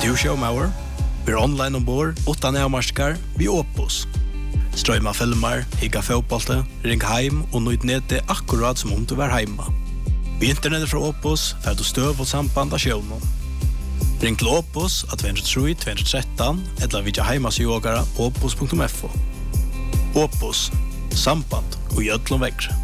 du showmauer? Vi er online ombord, utan avmarskar, vi Opus. Strøyma filmer, higga fotbollte, ring heim og nøyd nede akkurat som om du var heima. Vi internettet fra Opus, fer du støv og samband av sjøvnen. Ring til Opus av 203-213, eller vidja heimasjogara opus.fo. Opus, samband og gjødlom vekkre.